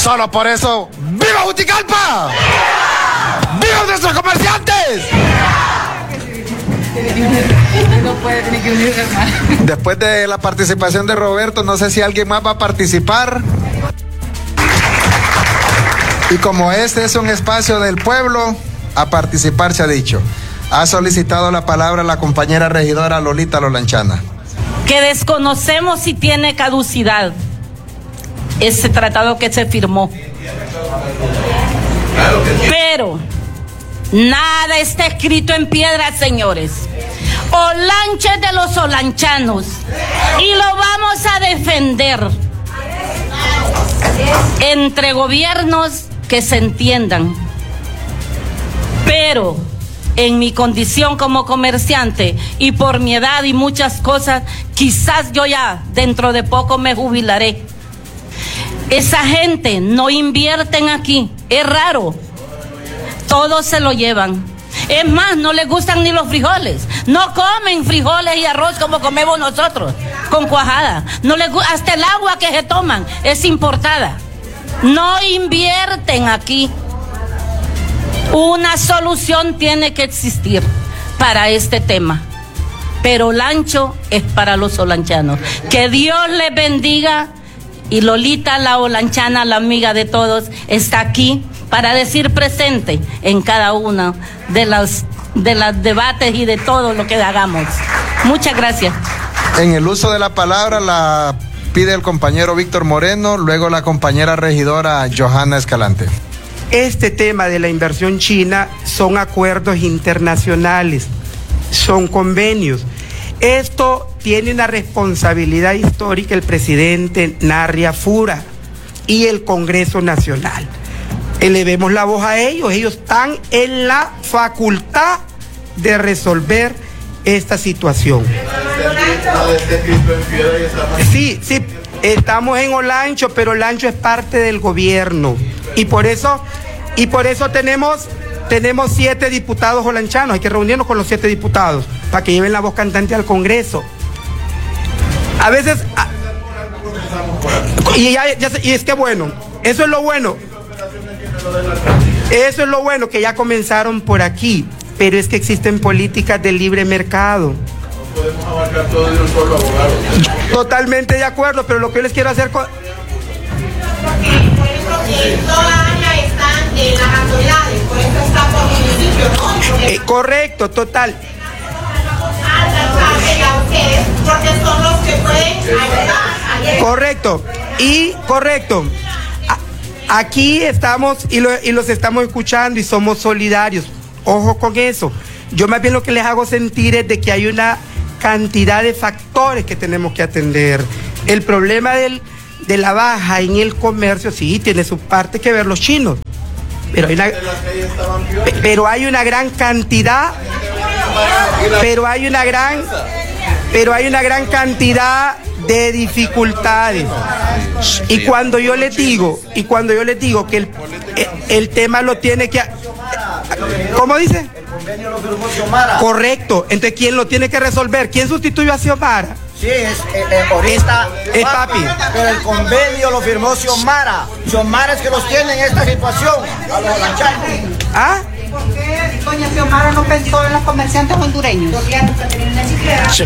Solo por eso, ¡viva Juticalpa! ¡Viva nuestros comerciantes! Después de la participación de Roberto, no sé si alguien más va a participar. Y como este es un espacio del pueblo, a participar se ha dicho. Ha solicitado la palabra la compañera regidora Lolita Lolanchana. Que desconocemos si tiene caducidad ese tratado que se firmó. Pero nada está escrito en piedra, señores. Olancha es de los olanchanos y lo vamos a defender entre gobiernos que se entiendan. Pero en mi condición como comerciante y por mi edad y muchas cosas, quizás yo ya dentro de poco me jubilaré. Esa gente no invierten aquí, es raro. Todos se lo llevan. Es más, no les gustan ni los frijoles. No comen frijoles y arroz como comemos nosotros, con cuajada. No les gusta, hasta el agua que se toman es importada. No invierten aquí. Una solución tiene que existir para este tema. Pero Olancho es para los olanchanos. Que Dios les bendiga. Y Lolita, la olanchana, la amiga de todos, está aquí para decir presente en cada uno de los debates y de todo lo que hagamos. Muchas gracias. En el uso de la palabra la pide el compañero Víctor Moreno, luego la compañera regidora Johanna Escalante. Este tema de la inversión china son acuerdos internacionales, son convenios. Esto tiene una responsabilidad histórica el presidente Narria Fura y el Congreso Nacional. Elevemos la voz a ellos están en la facultad de resolver esta situación. Sí, estamos en Olancho, pero Olancho es parte del gobierno y por eso tenemos 7 diputados olanchanos. Hay que reunirnos con los 7 diputados para que lleven la voz cantante al Congreso. A veces y es que bueno, eso es lo bueno. Eso es lo bueno, que ya comenzaron por aquí, pero es que existen políticas de libre mercado. No podemos abarcar todo de un solo abogado. Totalmente de acuerdo, pero lo que yo les quiero hacer con... Están en las autoridades, por eso está por municipio, ¿no? Correcto, total. Porque son los que pueden ayudar. Correcto, y correcto. Aquí estamos y los estamos escuchando y somos solidarios. Ojo con eso. Yo más bien lo que les hago sentir es de que hay una cantidad de factores que tenemos que atender. El problema de la baja en el comercio, sí, tiene su parte que ver los chinos. Pero hay una gran cantidad, pero hay una gran cantidad de dificultades. Y cuando yo les digo que el tema lo tiene que... ¿Cómo dice? El convenio lo firmó Xiomara. Correcto. Entonces, ¿quién lo tiene que resolver? ¿Quién sustituyó a Xiomara? Sí, ahorita es papi. Pero el convenio lo firmó Xiomara. Xiomara es que los tiene en esta situación, a los lanchanos. ¿Ah? ¿Por qué doña Xiomara no pensó en los comerciantes hondureños? Sí.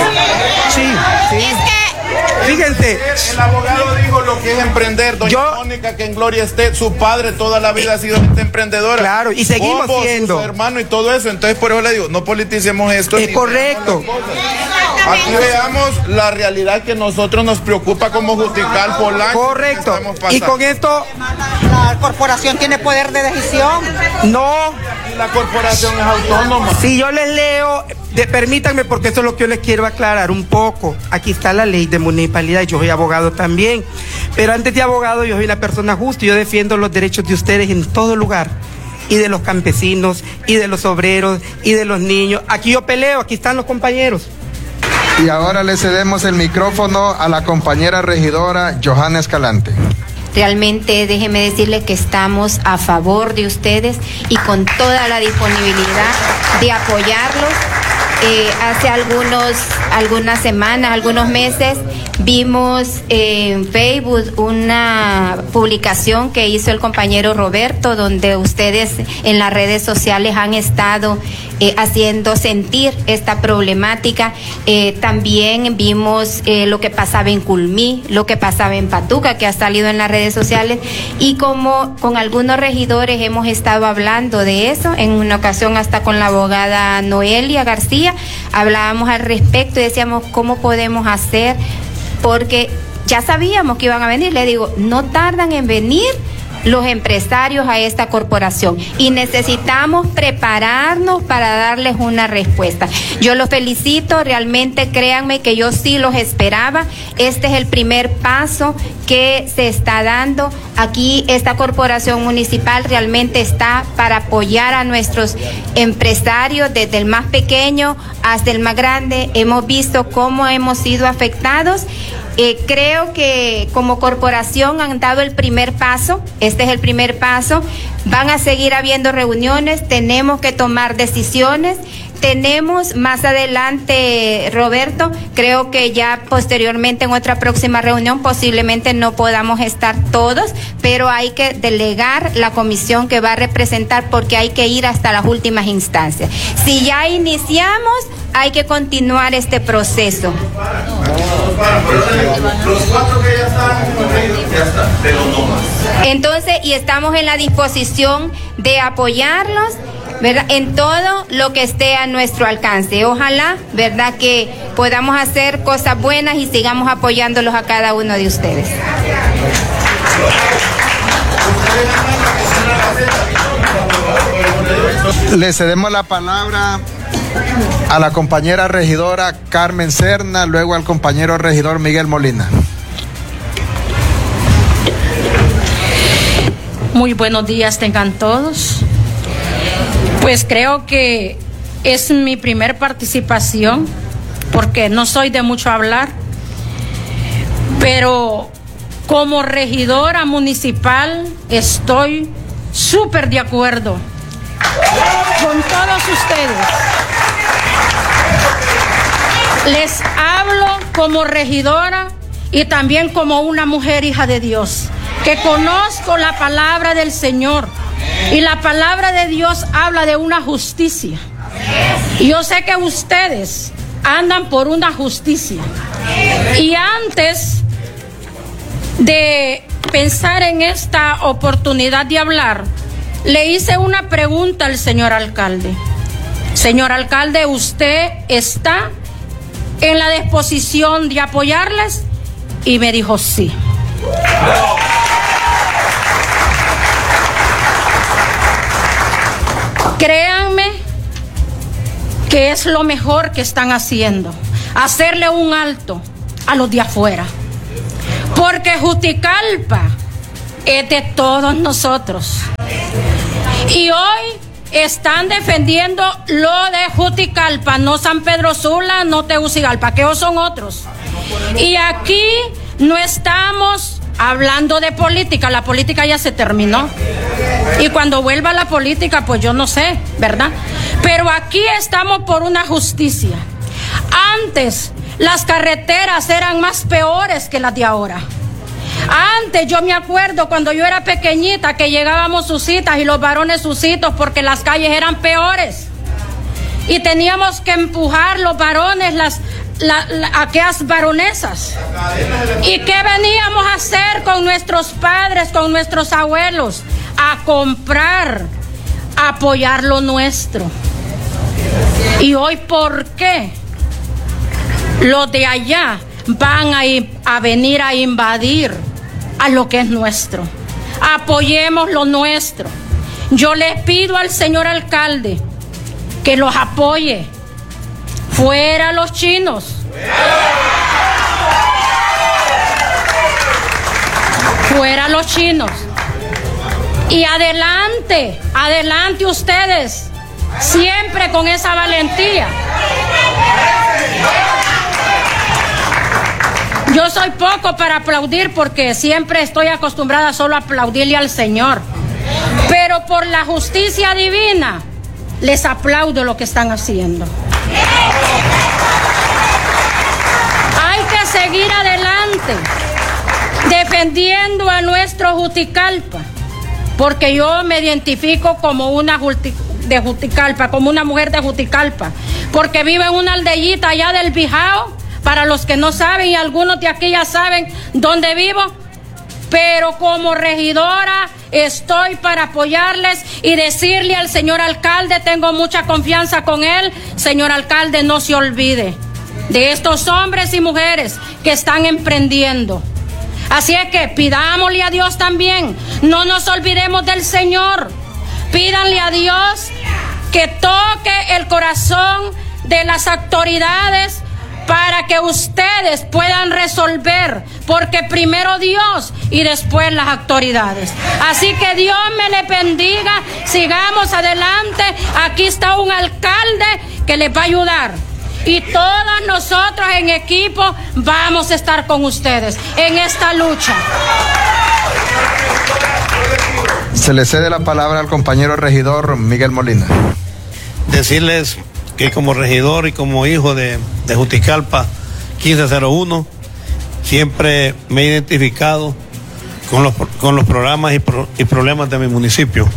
Fíjense. El abogado dijo lo que es emprender. Doña Mónica, que en gloria esté, su padre toda la vida ha sido emprendedora. Claro, y seguimos siendo. Su hermano y todo eso. Entonces, por eso le digo, no politicemos esto. Es correcto. Aquí veamos la realidad que nosotros nos preocupa como Juticalpa, Olancho. Correcto. Y con esto... ¿La corporación tiene poder de decisión? No. Y la corporación es autónoma. Si yo les leo, permítanme, porque eso es lo que yo les quiero aclarar un poco. Aquí está la ley de municipalidad, yo soy abogado también. Pero antes de abogado, yo soy una persona justa y yo defiendo los derechos de ustedes en todo lugar. Y de los campesinos, y de los obreros, y de los niños. Aquí yo peleo, aquí están los compañeros. Y ahora le cedemos el micrófono a la compañera regidora Johanna Escalante. Realmente déjeme decirle que estamos a favor de ustedes y con toda la disponibilidad de apoyarlos Hace algunas semanas, algunos meses, vimos en Facebook una publicación que hizo el compañero Roberto, donde ustedes en las redes sociales han estado haciendo sentir esta problemática. También vimos lo que pasaba en Culmí, lo que pasaba en Patuca, que ha salido en las redes sociales, y como con algunos regidores hemos estado hablando de eso, en una ocasión hasta con la abogada Noelia García, hablábamos al respecto y decíamos cómo podemos hacer, porque ya sabíamos que iban a venir. Le digo, no tardan en venir los empresarios a esta corporación y necesitamos prepararnos para darles una respuesta. Yo los felicito, realmente créanme que yo sí los esperaba. Este es el primer paso que se está dando. Aquí esta corporación municipal realmente está para apoyar a nuestros empresarios, desde el más pequeño hasta el más grande. Hemos visto cómo hemos sido afectados. Creo que como corporación han dado el primer paso. Este es el primer paso. Van a seguir habiendo reuniones, tenemos que tomar decisiones. Tenemos más adelante, Roberto, creo que ya posteriormente en otra próxima reunión posiblemente no podamos estar todos, pero hay que delegar la comisión que va a representar, porque hay que ir hasta las últimas instancias. Si ya iniciamos, hay que continuar este proceso. Los 4 que ya están, pero no más. Entonces, y estamos en la disposición de apoyarlos, ¿verdad?, en todo lo que esté a nuestro alcance. Ojalá, ¿verdad?, que podamos hacer cosas buenas y sigamos apoyándolos a cada uno de ustedes. Le cedemos la palabra a la compañera regidora Carmen Serna, luego al compañero regidor Miguel Molina. Muy buenos días tengan todos. Pues creo que es mi primer participación, porque no soy de mucho hablar, pero como regidora municipal estoy súper de acuerdo con todos ustedes. Les hablo como regidora y también como una mujer hija de Dios, que conozco la palabra del Señor. Y la palabra de Dios habla de una justicia. Y yo sé que ustedes andan por una justicia. Y antes de pensar en esta oportunidad de hablar, le hice una pregunta al señor alcalde. Señor alcalde, ¿usted está en la disposición de apoyarles? Y me dijo sí. Créanme que es lo mejor que están haciendo, hacerle un alto a los de afuera, porque Juticalpa es de todos nosotros. Y hoy están defendiendo lo de Juticalpa, no San Pedro Sula, no Tegucigalpa, que ellos son otros. Y aquí no estamos hablando de política, la política ya se terminó. Y cuando vuelva la política, pues yo no sé, ¿verdad? Pero aquí estamos por una justicia. Antes las carreteras eran más peores que las de ahora. Antes yo me acuerdo cuando yo era pequeñita que llegábamos sus citas y los varones sus citos porque las calles eran peores. Y teníamos que empujar los varones aquellas varonesas. ¿Y qué veníamos a hacer con nuestros padres, con nuestros abuelos? A comprar, a apoyar lo nuestro. Y hoy, ¿por qué los de allá van a venir a invadir a lo que es nuestro? Apoyemos lo nuestro. Yo le pido al señor alcalde que los apoye. Fuera los chinos. Fuera los chinos. Y adelante, adelante ustedes, siempre con esa valentía. Yo soy poco para aplaudir porque siempre estoy acostumbrada solo a aplaudirle al Señor. Pero por la justicia divina, les aplaudo lo que están haciendo. adelante defendiendo a nuestro Juticalpa, porque yo me identifico como una de Juticalpa, como una mujer de Juticalpa, porque vivo en una aldeíta allá del Bijao, para los que no saben, y algunos de aquí ya saben dónde vivo, pero como regidora estoy para apoyarles y decirle al señor alcalde, tengo mucha confianza con él, señor alcalde, no se olvide de estos hombres y mujeres que están emprendiendo. Así es que pidámosle a Dios también, no nos olvidemos del Señor, pídanle a Dios que toque el corazón de las autoridades para que ustedes puedan resolver, porque primero Dios y después las autoridades. Así que Dios me le bendiga, sigamos adelante, aquí está un alcalde que les va a ayudar. Y todos nosotros en equipo vamos a estar con ustedes en esta lucha. Se le cede la palabra al compañero regidor Miguel Molina. Decirles que como regidor y como hijo de Juticalpa 1501, siempre me he identificado con los programas y problemas de mi municipio.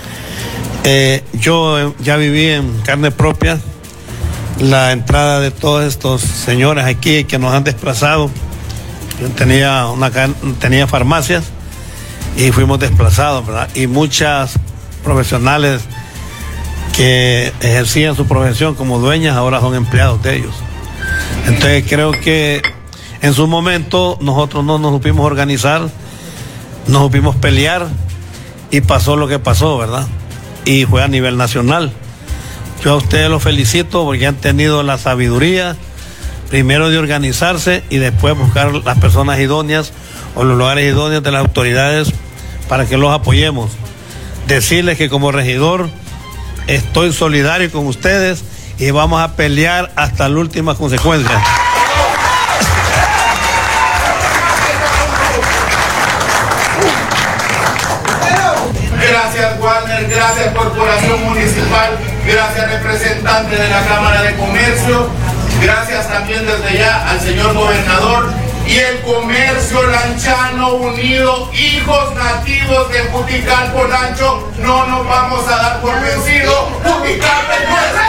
Yo ya viví en carne propia la entrada de todos estos señores aquí que nos han desplazado. Yo tenía farmacias y fuimos desplazados, ¿verdad? Y muchas profesionales que ejercían su profesión como dueñas ahora son empleados de ellos. Entonces creo que en su momento nosotros no nos supimos organizar, nos supimos pelear y pasó lo que pasó, ¿verdad? Y fue a nivel nacional. Yo a ustedes los felicito porque han tenido la sabiduría primero de organizarse y después buscar las personas idóneas o los lugares idóneos de las autoridades para que los apoyemos. Decirles que como regidor estoy solidario con ustedes y vamos a pelear hasta la última consecuencia. Gracias, Warner, gracias, Corporación Municipal, gracias, representante de la Cámara de Comercio, gracias también desde ya al señor gobernador y el comercio lanchano unido, hijos nativos de Juticalpa Lancho, no nos vamos a dar por vencidos. Juticalpa es nuestra.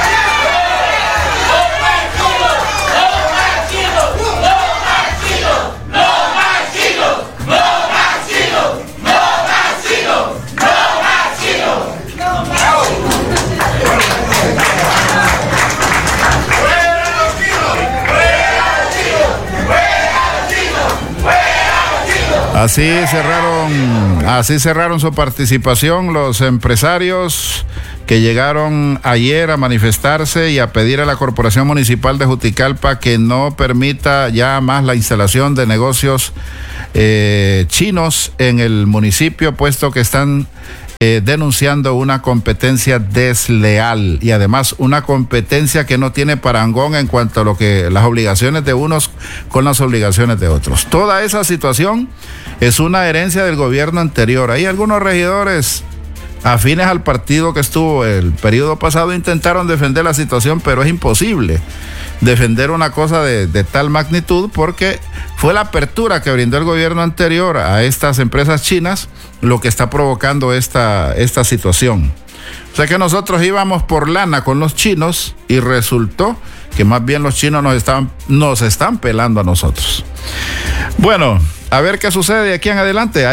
Así cerraron su participación los empresarios que llegaron ayer a manifestarse y a pedir a la Corporación Municipal de Juticalpa que no permita ya más la instalación de negocios chinos en el municipio, puesto que están denunciando una competencia desleal y además una competencia que no tiene parangón en cuanto a lo que las obligaciones de unos con las obligaciones de otros. Toda esa situación es una herencia del gobierno anterior. Hay algunos regidores afines al partido que estuvo el periodo pasado intentaron defender la situación, pero es imposible defender una cosa de tal magnitud porque fue la apertura que brindó el gobierno anterior a estas empresas chinas lo que está provocando esta situación. O sea que nosotros íbamos por lana con los chinos y resultó que más bien los chinos nos están pelando a nosotros. Bueno, a ver qué sucede de aquí en adelante.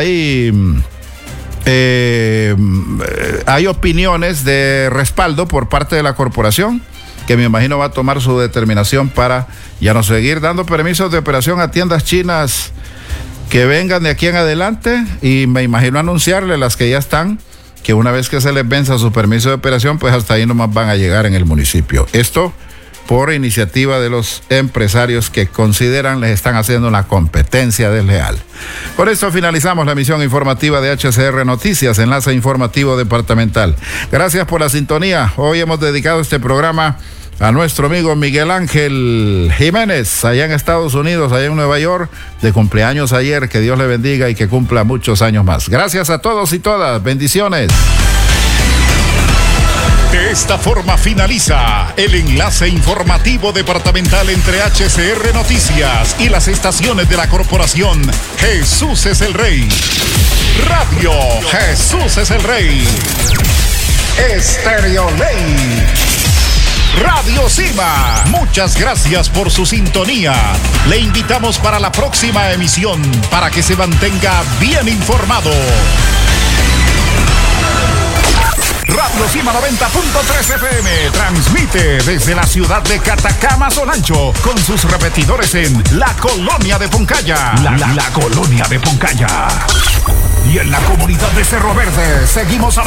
Hay opiniones de respaldo por parte de la corporación que me imagino va a tomar su determinación para ya no seguir dando permisos de operación a tiendas chinas que vengan de aquí en adelante, y me imagino anunciarle las que ya están, que una vez que se les venza su permiso de operación, pues hasta ahí nomás van a llegar en el municipio. Esto por iniciativa de los empresarios que consideran les están haciendo una competencia desleal. Por esto finalizamos la emisión informativa de HCR Noticias, enlace informativo departamental. Gracias por la sintonía. Hoy hemos dedicado este programa a nuestro amigo Miguel Ángel Jiménez, allá en Estados Unidos, allá en Nueva York, de cumpleaños ayer. Que Dios le bendiga y que cumpla muchos años más. Gracias a todos y todas. Bendiciones. De esta forma finaliza el enlace informativo departamental entre HCR Noticias y las estaciones de la corporación Jesús es el Rey. Radio Jesús es el Rey. Estéreo Ley. Radio Cima. Muchas gracias por su sintonía. Le invitamos para la próxima emisión para que se mantenga bien informado. Radio Cima 90.3 FM transmite desde la ciudad de Catacama, Sonancho, con sus repetidores en la colonia de Poncaya. La colonia de Poncaya. Y en la comunidad de Cerro Verde seguimos